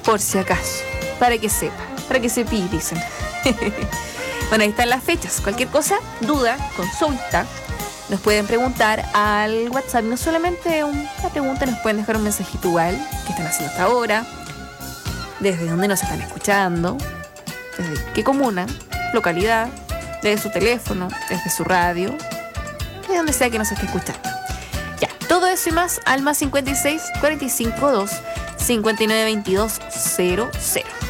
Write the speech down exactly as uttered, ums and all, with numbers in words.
Por si acaso, para que sepa, para que se pide, dicen. Bueno, ahí están las fechas. Cualquier cosa, duda, consulta, nos pueden preguntar al WhatsApp. No solamente una pregunta, nos pueden dejar un mensajito igual. ¿Qué están haciendo hasta ahora? ¿Desde dónde nos están escuchando? ¿Desde qué comuna? ¿Localidad? ¿Desde su teléfono? ¿Desde su radio? De donde sea que nos esté escuchando. Ya, todo eso y más al más cincuenta y seis, cuarenta y cinco, dos, cincuenta y nueve, veintidós, cero cero.